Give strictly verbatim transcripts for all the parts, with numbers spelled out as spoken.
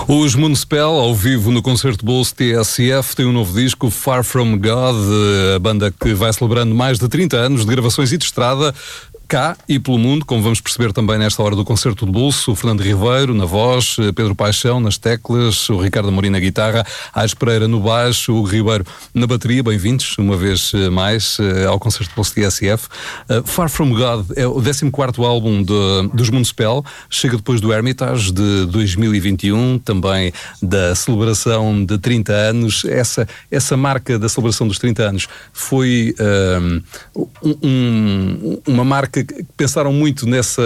Os Municipal, ao vivo no Concerto Bolso T S F, tem um novo disco, Far From God, a banda que vai celebrando mais de trinta anos de gravações e de estrada, cá e pelo mundo, como vamos perceber também nesta hora do Concerto de Bolso. O Fernando Ribeiro na voz, Pedro Paixão nas teclas, o Ricardo Amorim na guitarra, Aires Pereira no baixo, o Ribeiro na bateria. Bem-vindos uma vez mais ao Concerto de Bolso T S F. Uh, Far From God é o décimo quarto álbum de, dos Municipal, chega depois do Hermitage de dois mil e vinte e um, também da celebração de trinta anos. Essa, essa marca da celebração dos trinta anos foi uh, um, um, uma marca que pensaram muito nessa,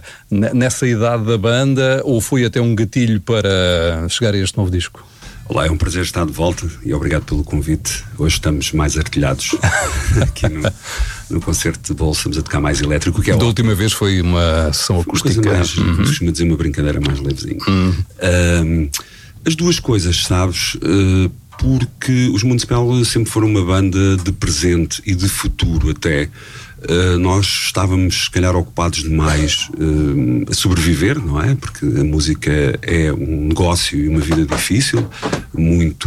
nessa idade da banda, ou foi até um gatilho para chegar a este novo disco? Olá, é um prazer estar de volta e obrigado pelo convite. Hoje estamos mais artilhados aqui no, no Concerto de Bolso, estamos a tocar mais elétrico, que é da ótimo. última vez foi uma sessão acústica. Uma coisa mais, uhum. costuma dizer, uma brincadeira mais levezinha. Uhum. Um, as duas coisas, sabes, uh, porque os Municipal sempre foram uma banda de presente e de futuro até. Uh, nós estávamos, se calhar, ocupados demais uh, a sobreviver, não é? Porque a música é um negócio e uma vida difícil, muito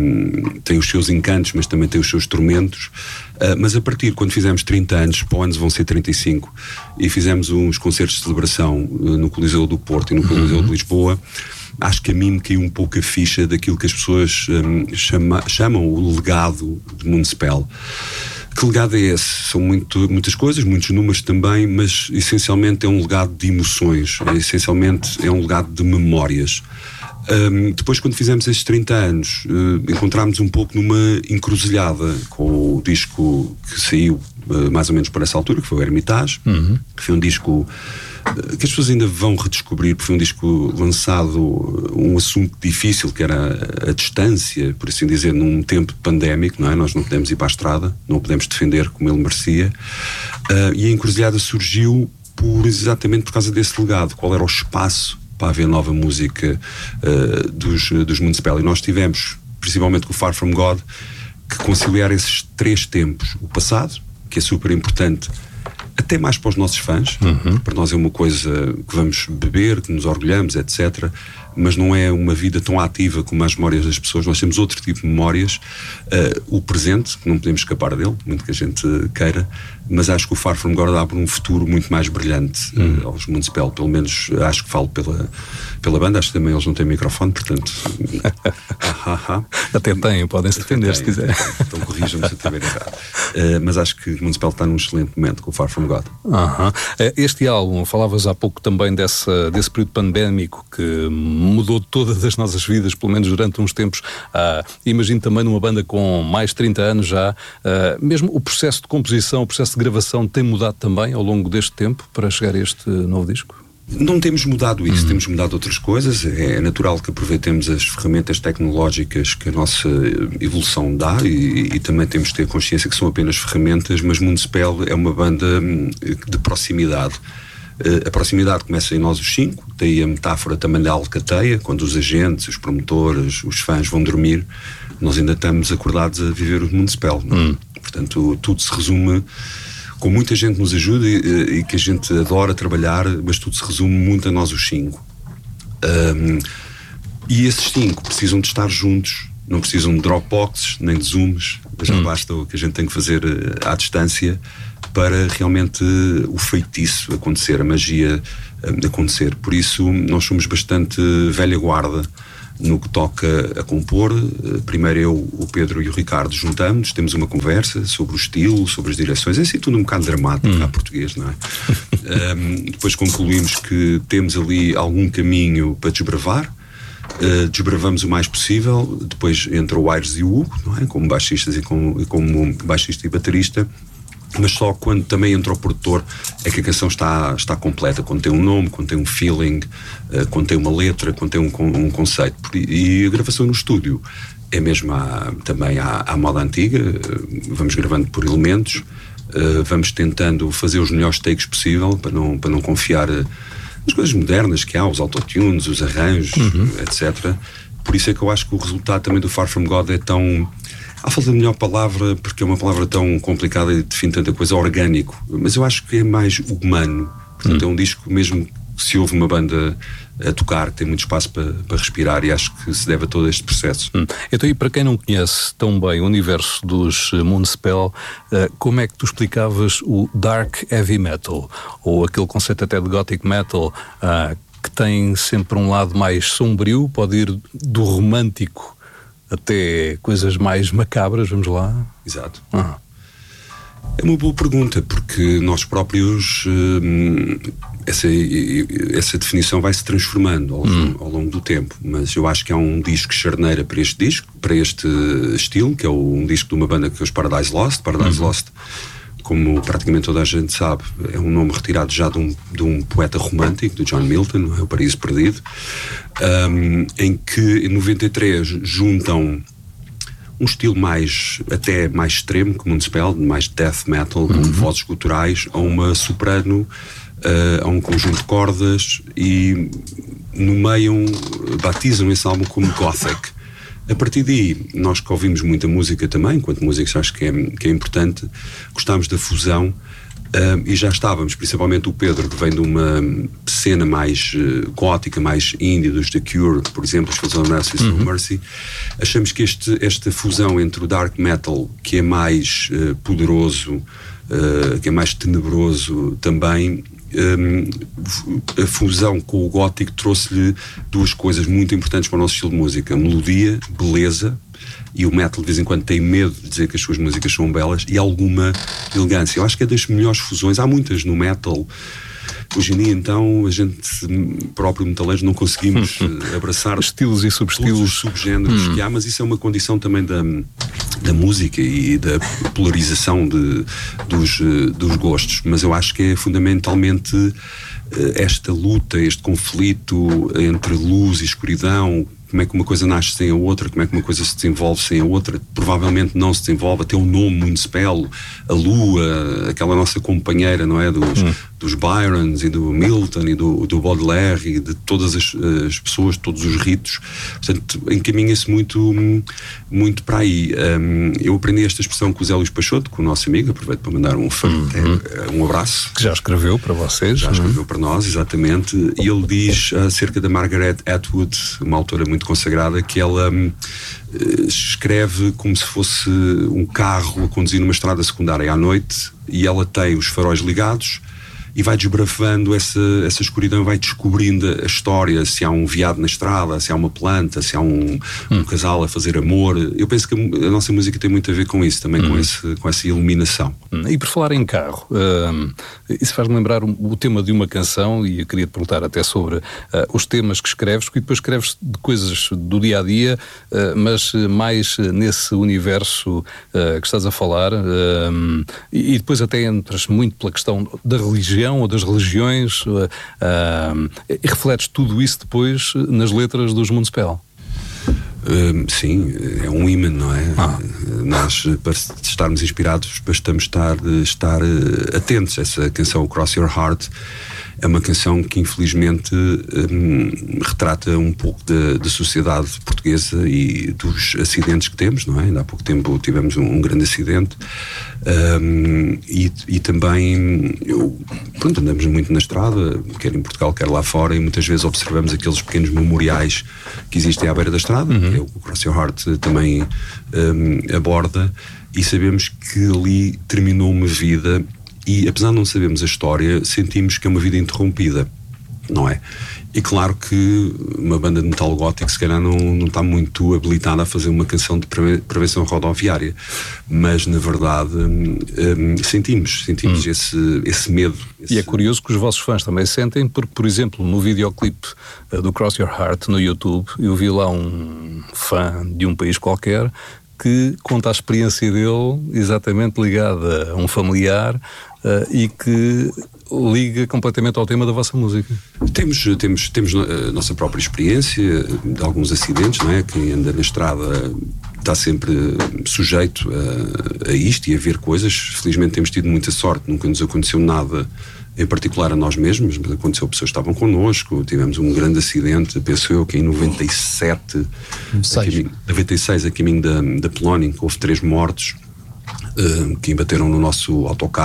um, tem os seus encantos, mas também tem os seus tormentos. Uh, mas a partir, quando fizemos trinta anos, para o ano vão ser trinta e cinco, e fizemos uns concertos de celebração uh, no Coliseu do Porto e no Coliseu uhum. de Lisboa, acho que a mim me caiu um pouco a ficha daquilo que as pessoas um, chama, chamam o legado de Municipal. Que legado é esse? São muito, muitas coisas, muitos números também, mas essencialmente é um legado de emoções, é, essencialmente é um legado de memórias. Um, depois, quando fizemos estes trinta anos, uh, encontrámos um pouco numa encruzilhada com o disco que saiu uh, mais ou menos por essa altura, que foi o Hermitage, uhum. que foi um disco que as pessoas ainda vão redescobrir, porque foi um disco lançado, um assunto difícil, que era a, a distância, por assim dizer, num tempo pandémico, não é? Nós não podemos ir para a estrada, não o podemos defender como ele merecia, uh, e a encruzilhada surgiu por, exatamente por causa desse legado, qual era o espaço para haver nova música uh, dos, dos Municipal. E nós tivemos, principalmente com o Far From God, que conciliar esses três tempos, o passado, que é super importante, até mais para os nossos fãs, uhum. para nós é uma coisa que vamos beber, que nos orgulhamos, etcétera, mas não é uma vida tão ativa como as memórias das pessoas. Nós temos outro tipo de memórias, uh, o presente, que não podemos escapar dele, muito que a gente queira, mas acho que o Far From God abre um futuro muito mais brilhante uh, uhum. aos Municipal, pelo menos acho que falo pela, pela banda, acho que também eles não têm microfone, portanto até têm, podem-se defender se quiser. Então corrijam-me se eu estiver errado. Uh, mas acho que o Municipal está num excelente momento com o Far From God. Uhum. Este álbum, falavas há pouco também dessa, desse período pandémico que mudou todas as nossas vidas, pelo menos durante uns tempos. Uh, imagino também numa banda com mais de trinta anos já, uh, mesmo o processo de composição, o processo de gravação tem mudado também ao longo deste tempo para chegar a este novo disco? Não temos mudado isso, uhum. temos mudado outras coisas. É natural que aproveitemos as ferramentas tecnológicas que a nossa evolução dá e, e também temos de ter consciência que são apenas ferramentas, mas Municipal é uma banda de proximidade. A proximidade começa em nós os cinco, daí a metáfora também da alcateia, quando os agentes, os promotores, os fãs vão dormir, nós ainda estamos acordados a viver o Municipal. Uhum. Portanto, tudo se resume, com muita gente nos ajuda e, e que a gente adora trabalhar, mas tudo se resume muito a nós os cinco. Um, e esses cinco precisam de estar juntos, não precisam de Dropboxes, nem de Zooms, já hum. basta o que a gente tem que fazer à distância para realmente o feitiço acontecer, a magia acontecer. Por isso, nós somos bastante velha guarda no que toca a compor. Primeiro eu, o Pedro e o Ricardo juntamos, temos uma conversa sobre o estilo, sobre as direções, é assim tudo um bocado dramático, hum. à português, não é? um, depois concluímos que temos ali algum caminho para desbravar, uh, desbravamos o mais possível, depois entra o Aires e o Hugo, não é? Como baixistas e como, como baixista e baterista, mas só quando também entra o produtor é que a canção está, está completa, quando tem um nome, quando tem um feeling, uh, quando tem uma letra, quando tem um, um conceito. E a gravação no estúdio é mesmo à, também à, à moda antiga, uh, vamos gravando por elementos, uh, vamos tentando fazer os melhores takes possível para não, para não confiar uh, nas coisas modernas que há, os autotunes, os arranjos, uhum. etcétera. Por isso é que eu acho que o resultado também do Far From God é tão... Há falta de melhor palavra, porque é uma palavra tão complicada e define tanta coisa, orgânico, mas eu acho que é mais humano. Portanto, hum. é um disco mesmo que se ouve uma banda a tocar, que tem muito espaço para, para respirar, e acho que se deve a todo este processo. Hum. Então, e para quem não conhece tão bem o universo dos Moonspell, uh, como é que tu explicavas o Dark Heavy Metal, ou aquele conceito até de Gothic Metal, uh, que tem sempre um lado mais sombrio, pode ir do romântico até coisas mais macabras, vamos lá? Exato. Ah. É uma boa pergunta, porque nós próprios, hum, essa, essa definição vai se transformando ao, hum. ao longo do tempo, mas eu acho que há um disco charneira para este disco, para este estilo, que é um disco de uma banda que é os Paradise Lost. Paradise hum. Lost, como praticamente toda a gente sabe, é um nome retirado já de um, de um poeta romântico, do John Milton, é o Paraíso Perdido, um, em que em noventa e três juntam um estilo mais, até mais extremo, como um spell, mais death metal, com uhum. vozes guturais, a uma soprano, uh, a um conjunto de cordas, e nomeiam, batizam esse álbum como Gothic. A partir daí, nós que ouvimos muita música também, enquanto músicos acho que é, que é importante, gostámos da fusão. Uh, e já estávamos, principalmente o Pedro, que vem de uma cena mais uh, gótica, mais indie, dos The Cure, por exemplo, os Fields of Mercy, uhum. Mercy. Achamos que este, esta fusão entre o dark metal, que é mais uh, poderoso, uh, que é mais tenebroso também, um, a fusão com o gótico trouxe-lhe duas coisas muito importantes para o nosso estilo de música: melodia, beleza. E o metal de vez em quando tem medo de dizer que as suas músicas são belas, e alguma elegância. Eu acho que é das melhores fusões. Há muitas no metal. Hoje em dia, então, a gente próprio metaleiro não conseguimos abraçar estilos e subestilos, todos os subgéneros hum. que há, mas isso é uma condição também da, da música e da polarização de, dos, dos gostos. Mas eu acho que é fundamentalmente esta luta, este conflito entre luz e escuridão. Como é que uma coisa nasce sem a outra, como é que uma coisa se desenvolve sem a outra, provavelmente não se desenvolve, até o nome Moonspell, a lua, aquela nossa companheira, não é, dos, hum. dos Byrons e do Milton e do, do Baudelaire e de todas as, as pessoas, todos os ritos, portanto encaminha-se muito, muito para aí. Um, eu aprendi esta expressão com o Zé Luís Peixoto, com o nosso amigo, aproveito para mandar um, fã, hum. um abraço. Que já escreveu para vocês. Já escreveu hum. para nós, exatamente, e ele diz acerca da Margaret Atwood, uma autora muito consagrada, que ela uh, escreve como se fosse um carro a conduzir numa estrada secundária à noite, e ela tem os faróis ligados e vai desbravando essa, essa escuridão, vai descobrindo a história, se há um veado na estrada, se há uma planta, se há um, um hum. casal a fazer amor. Eu penso que a, a nossa música tem muito a ver com isso, também hum. com, esse, com essa iluminação. E por falar em carro, uh, isso faz-me lembrar o, o tema de uma canção, e eu queria te perguntar até sobre uh, os temas que escreves, porque depois escreves de coisas do dia-a-dia, uh, mas mais nesse universo uh, que estás a falar, uh, e, e depois até entras muito pela questão da religião ou das religiões, uh, uh, e refletes tudo isso depois nas letras dos Moonspell. Uh, sim, é um imã, não é? Ah. Nós, para estarmos inspirados, bastamos estar, estar atentos. Essa canção, Cross Your Heart, é uma canção que infelizmente um, retrata um pouco da, da sociedade portuguesa e dos acidentes que temos, não é? Ainda há pouco tempo tivemos um, um grande acidente, um, e, e também eu, pronto, andamos muito na estrada, quer em Portugal, quer lá fora, e muitas vezes observamos aqueles pequenos memoriais que existem à beira da estrada, uhum. que é o Cross Your Heart também um, aborda, e sabemos que ali terminou uma vida. E apesar de não sabermos a história, sentimos que é uma vida interrompida, não é? E claro que uma banda de metal gótico se calhar não, não está muito habilitada a fazer uma canção de prevenção rodoviária, mas na verdade hum, sentimos, sentimos hum. esse, esse medo. Esse... E é curioso que os vossos fãs também sentem, porque, por exemplo, no videoclipe uh, do Cross Your Heart no YouTube, eu vi lá um fã de um país qualquer que conta a experiência dele exatamente ligada a um familiar, uh, e que liga completamente ao tema da vossa música. Temos, temos, temos a nossa própria experiência de alguns acidentes, não é? Quem anda na estrada está sempre sujeito a, a isto e a ver coisas. Felizmente temos tido muita sorte, nunca nos aconteceu nada em particular a nós mesmos, mas aconteceu, pessoas que estavam connosco. Tivemos um grande acidente, penso eu, que em noventa e sete, a caminho, noventa e seis, a caminho da, da Polónia, houve três mortos uh, que embateram no nosso autocarro.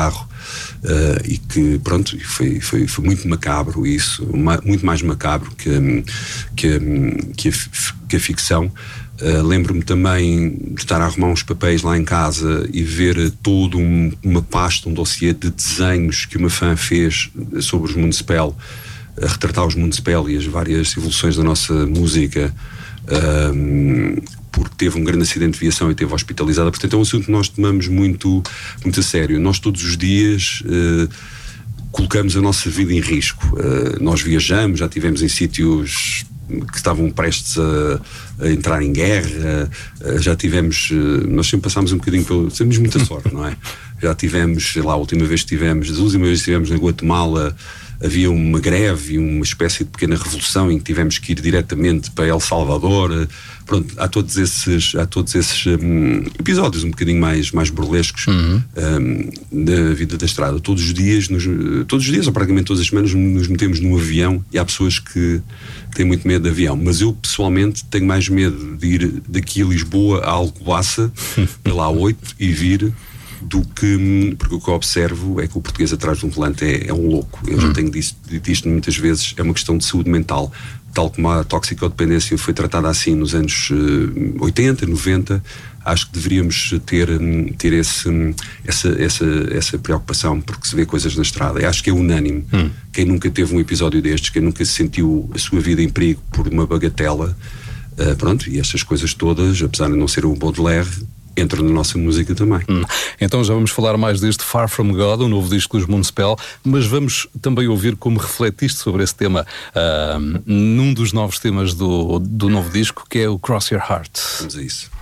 uh, e que, pronto, foi, foi, foi muito macabro isso, uma, muito mais macabro que, que, que, a, que a ficção. Uh, lembro-me também de estar a arrumar uns papéis lá em casa e ver todo um, uma pasta, um dossiê de desenhos que uma fã fez sobre os Municipal, a retratar os Municipal e as várias evoluções da nossa música, uh, porque teve um grande acidente de viação e teve hospitalizada. Portanto, é um assunto que nós tomamos muito, muito a sério. Nós todos os dias uh, colocamos a nossa vida em risco. Uh, nós viajamos, já estivemos em sítios que estavam prestes a, a entrar em guerra, já tivemos, nós sempre passámos um bocadinho pelo, temos muita sorte, não é? Já tivemos, sei lá, a última vez que tivemos, as últimas vezes que estivemos na Guatemala, havia uma greve e uma espécie de pequena revolução em que tivemos que ir diretamente para El Salvador. Pronto, há todos esses, há todos esses um, episódios um bocadinho mais, mais burlescos uhum. um, da vida da estrada. Todos os dias, nos, todos os dias, ou praticamente todas as semanas, nos metemos num avião e há pessoas que têm muito medo de avião, mas eu pessoalmente tenho mais medo de ir daqui a Lisboa a Alcobaça pela A oito e vir do que, porque o que eu observo é que o português atrás de um volante é, é um louco. Eu já tenho dito, dito isto muitas vezes, é uma questão de saúde mental, tal como a toxicodependência foi tratada assim nos anos uh, oitenta, noventa. Acho que deveríamos ter, ter esse, essa, essa, essa preocupação, porque se vê coisas na estrada. Eu acho que é unânime. Hum. Quem nunca teve um episódio destes, quem nunca sentiu a sua vida em perigo por uma bagatela, uh, pronto, e estas coisas todas, apesar de não ser um Baudelaire, entra na nossa música também. Hum. Então já vamos falar mais deste Far From God, o novo disco dos Municipal, mas vamos também ouvir como refletiste sobre esse tema uh, num dos novos temas do, do novo disco, que é o Cross Your Heart. Vamos a isso.